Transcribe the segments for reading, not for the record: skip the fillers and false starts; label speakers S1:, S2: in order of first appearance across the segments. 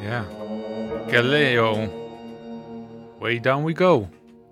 S1: Ja. Kaleo. Way down we go.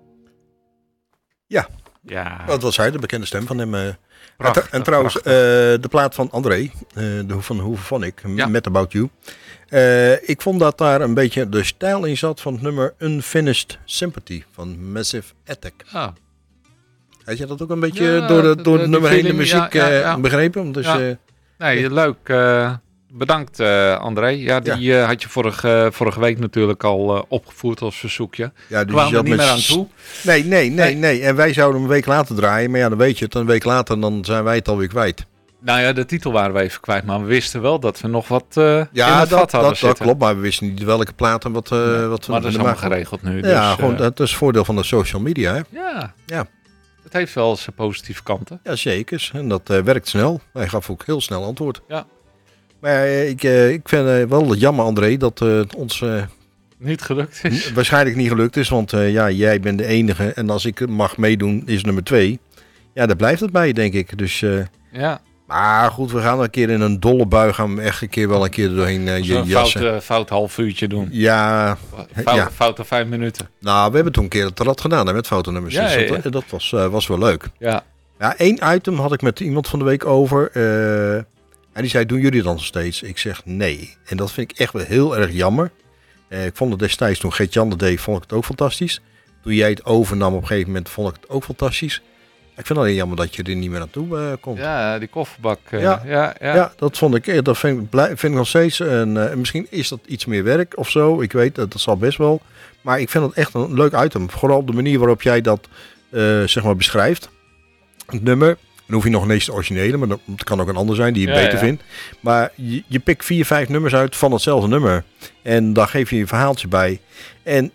S2: Ja.
S1: Ja.
S2: Dat was hij, de bekende stem van hem.
S1: Prachtig,
S2: en trouwens, de plaat van André, van Hoeve van ik,
S1: Ja.
S2: met About You. Ik vond dat daar een beetje de stijl in zat van het nummer Unfinished Sympathy van Massive Attack.
S1: Ah.
S2: Had je dat ook een beetje
S1: Ja,
S2: door het nummer heen de
S1: feeling,
S2: muziek
S1: ja.
S2: begrepen? Dus,
S1: Ja. Nee, leuk. Bedankt, André. Ja, die had je vorige week natuurlijk al opgevoerd als verzoekje.
S2: ja, dus
S1: Kwamen
S2: je
S1: er
S2: zat
S1: niet
S2: met
S1: meer aan toe.
S2: Nee. En wij zouden hem een week later draaien. Maar ja, dan weet je het. Een week later dan zijn wij het alweer kwijt.
S1: Nou ja, de titel waren we even kwijt. Maar we wisten wel dat we nog wat in het vat hadden
S2: dat
S1: zitten.
S2: klopt. Maar we wisten niet welke platen wat we
S1: Maar dat is allemaal geregeld nu.
S2: Ja,
S1: Dus,
S2: gewoon, dat is het voordeel van de social media. Hè?
S1: Ja. Het heeft wel zijn positieve kanten.
S2: Ja, zeker. En dat werkt snel. Hij gaf ook heel snel antwoord.
S1: Ja.
S2: Maar ik vind wel jammer, André, dat het ons
S1: Niet gelukt is.
S2: waarschijnlijk niet gelukt is. Want jij bent de enige. En als ik mag meedoen, is nummer 2. Ja, daar blijft het bij, denk ik. Dus,
S1: Ja.
S2: maar goed, we gaan een keer in een dolle bui. Gaan we echt een keer wel een keer doorheen
S1: Zo'n
S2: jassen.
S1: fout half uurtje doen.
S2: Ja,
S1: Foute 5 minuten.
S2: nou, we hebben toen een keer het rad gedaan hè, met fotonummers.
S1: Ja,
S2: Dus
S1: ja.
S2: dat was wel leuk.
S1: Ja.
S2: Ja, 1 item had ik met iemand van de week over. En die zei, doen jullie dan nog steeds? Ik zeg nee. En dat vind ik echt wel heel erg jammer. Ik vond het destijds, toen Gert-Jan dat deed, vond ik het ook fantastisch. Toen jij het overnam op een gegeven moment, vond ik het ook fantastisch. Ik vind het alleen jammer dat je er niet meer naartoe komt.
S1: Ja, die kofferbak.
S2: Ja, dat vond ik. Dat vind ik nog steeds. En misschien is dat iets meer werk of zo. Ik weet, dat zal best wel. Maar ik vind het echt een leuk item. Vooral de manier waarop jij dat zeg maar beschrijft. Het nummer. Dan hoef je nog ineens de originele, maar dat kan ook een ander zijn die je beter vindt. Maar je pikt 4, 5 nummers uit van hetzelfde nummer. En daar geef je een verhaaltje bij. En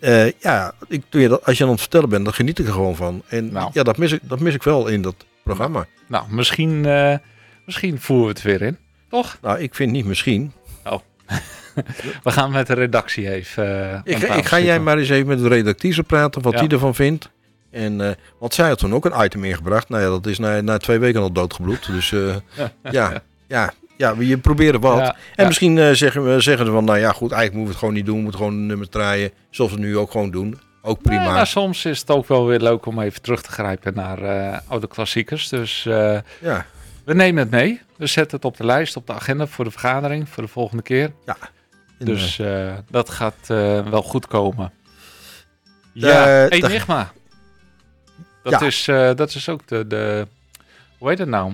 S2: als je aan het vertellen bent, dan geniet ik er gewoon van. En ja, dat mis ik wel in dat programma.
S1: Nou, misschien voeren we het weer in. Toch?
S2: Nou, ik vind niet misschien.
S1: Oh. We gaan met de redactie even.
S2: Ik ga jij maar eens even met de redactrice praten, wat die ervan vindt. En, want zij had toen ook een item ingebracht. Nou ja, dat is na 2 weken al doodgebloed. Dus je probeert wat.
S1: Ja,
S2: en misschien zeggen ze van, nou ja goed, eigenlijk moeten we het gewoon niet doen. We moeten gewoon een nummer draaien, zoals we het nu ook gewoon doen. Ook prima.
S1: Ja, maar soms is het ook wel weer leuk om even terug te grijpen naar oude klassiekers. Dus we nemen het mee. We zetten het op de lijst, op de agenda voor de vergadering, voor de volgende keer.
S2: Ja.
S1: Dus dat gaat wel goed komen. Ja, Enigma. Dat is ook de hoe heet het nou?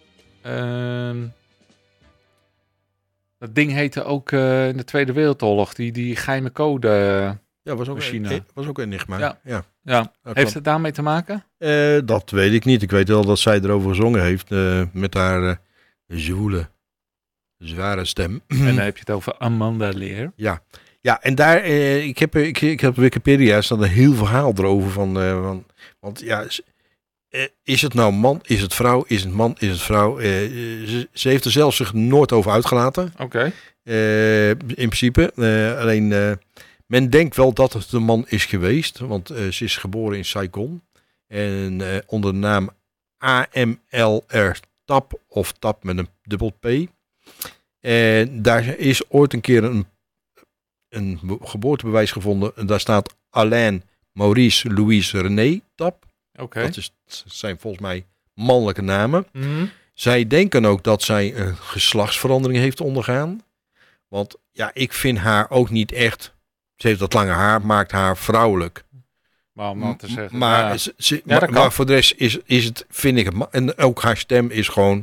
S1: Dat ding heette ook in de Tweede Wereldoorlog, die geheime code machine.
S2: Was ook Enigma.
S1: Ja. Heeft het daarmee te maken?
S2: Dat weet ik niet. Ik weet wel dat zij erover gezongen heeft met haar zwoele, zware stem.
S1: En dan heb je het over Amanda Lear.
S2: Ja, en daar, ik heb Wikipedia, staat een heel verhaal erover want ja, is het nou man, is het vrouw, is het man, is het vrouw? Ze heeft er zelfs zich nooit over uitgelaten.
S1: Oké.
S2: In principe, alleen men denkt wel dat het een man is geweest, want ze is geboren in Saigon en onder de naam AMLR Tap of Tap met een dubbel P. En daar is ooit een keer een geboortebewijs gevonden. En daar staat Alain Maurice Louise René Tap.
S1: Oké.
S2: Dat zijn volgens mij mannelijke namen.
S1: Mm-hmm.
S2: Zij denken ook dat zij een geslachtsverandering heeft ondergaan. Want ja, ik vind haar ook niet echt. Ze heeft dat lange haar, maakt haar vrouwelijk.
S1: Maar om te zeggen.
S2: Maar voor de rest is het, vind ik het. En ook haar stem is gewoon.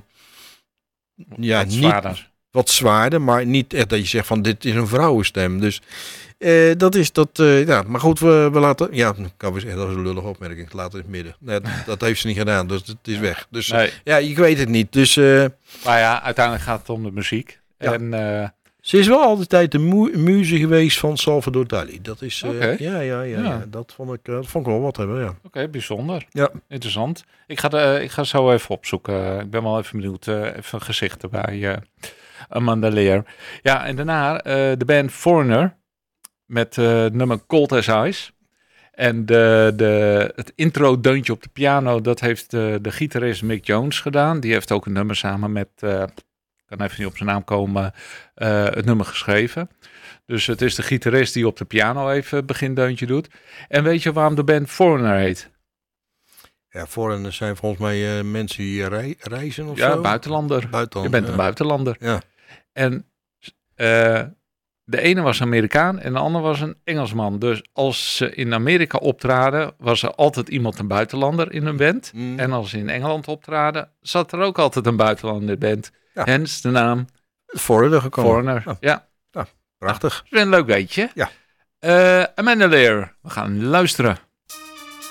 S2: Ja,
S1: wat zwaarder.
S2: Niet wat zwaarder, maar niet echt dat je zegt van dit is een vrouwenstem. Dus dat is dat. Maar goed, we laten. Ja, kan we zeggen, dat is een lullige opmerking. Laten in het midden. Nee, dat heeft ze niet gedaan, dus het is weg. Dus ja, ik weet het niet. Dus.
S1: Maar ja, uiteindelijk gaat het om de muziek.
S2: Ja.
S1: En
S2: ze is wel altijd de muze geweest van Salvador Dali. Dat is.
S1: Ja.
S2: Dat vond ik wel wat hebben. Ja.
S1: Oké, bijzonder.
S2: Ja.
S1: Interessant. Ik ga zo even opzoeken. Ik ben wel even benieuwd. Even gezichten bij Amanda Lear. Ja, en daarna de band Foreigner met het nummer Cold as Ice. En het intro-deuntje op de piano, dat heeft de gitarist Mick Jones gedaan. Die heeft ook een nummer samen met kan even niet op zijn naam komen, het nummer geschreven. Dus het is de gitarist die op de piano even het begindeuntje doet. En weet je waarom de band Foreigner heet?
S2: Ja, foreigners zijn volgens mij mensen die reizen of zo.
S1: Ja, buitenlander. Je bent een buitenlander.
S2: Ja.
S1: En de ene was Amerikaan en de ander was een Engelsman. Dus als ze in Amerika optraden, was er altijd iemand een buitenlander in hun band. En als ze in Engeland optraden, zat er ook altijd een buitenlander in de band.
S2: Ja.
S1: Hens de naam
S2: Foreigner gekomen.
S1: Foreigner.
S2: Nou,
S1: ja.
S2: Prachtig.
S1: Dat is weer een leuk weetje.
S2: Ja.
S1: Amanda Lear, we gaan luisteren.